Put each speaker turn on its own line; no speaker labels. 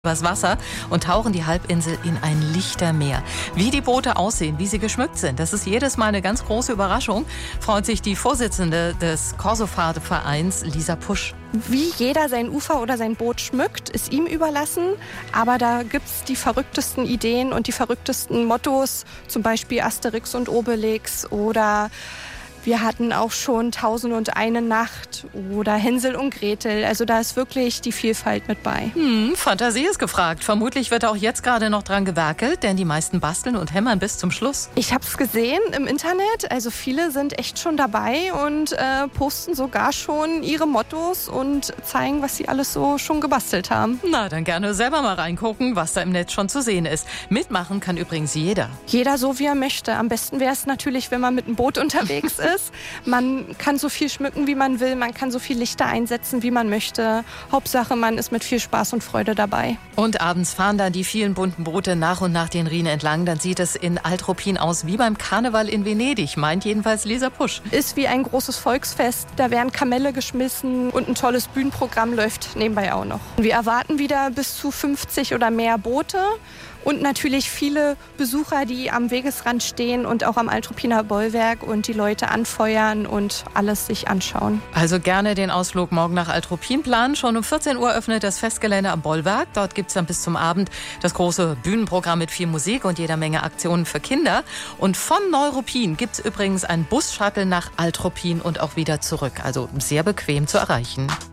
übers Wasser und tauchen die Halbinsel in ein Lichtermeer. Wie die Boote aussehen, wie sie geschmückt sind, das ist jedes Mal eine ganz große Überraschung, freut sich die Vorsitzende des Corso-Fahrvereins, Lisa Pusch.
Wie jeder sein Ufer oder sein Boot schmückt, ist ihm überlassen. Aber da gibt es die verrücktesten Ideen und die verrücktesten Mottos, zum Beispiel Asterix und Obelix oder wir hatten auch schon 1001 Nacht oder Hänsel und Gretel. Also da ist wirklich die Vielfalt mit bei.
Fantasie ist gefragt. Vermutlich wird auch jetzt gerade noch dran gewerkelt, denn die meisten basteln und hämmern bis zum Schluss.
Ich habe es gesehen im Internet. Also viele sind echt schon dabei und posten sogar schon ihre Mottos und zeigen, was sie alles so schon gebastelt haben.
Na, dann gerne selber mal reingucken, was da im Netz schon zu sehen ist. Mitmachen kann übrigens jeder.
Jeder so, wie er möchte. Am besten wäre es natürlich, wenn man mit einem Boot unterwegs ist. Man kann so viel schmücken, wie man will. Man kann so viel Lichter einsetzen, wie man möchte. Hauptsache, man ist mit viel Spaß und Freude dabei.
Und abends fahren dann die vielen bunten Boote nach und nach den Rhein entlang. Dann sieht es in Alt-Ruppin aus wie beim Karneval in Venedig, meint jedenfalls Lisa Pusch.
Ist wie ein großes Volksfest. Da werden Kamelle geschmissen und ein tolles Bühnenprogramm läuft nebenbei auch noch. Wir erwarten wieder bis zu 50 oder mehr Boote. Und natürlich viele Besucher, die am Wegesrand stehen und auch am Alt-Ruppiner Bollwerk und die Leute anfeuern und alles sich anschauen.
Also gerne den Ausflug morgen nach Alt-Ruppin planen. Schon um 14 Uhr öffnet das Festgelände am Bollwerk. Dort gibt es dann bis zum Abend das große Bühnenprogramm mit viel Musik und jeder Menge Aktionen für Kinder. Und von Neu-Ruppin gibt es übrigens einen Bus-Shuttle nach Alt-Ruppin und auch wieder zurück. Also sehr bequem zu erreichen.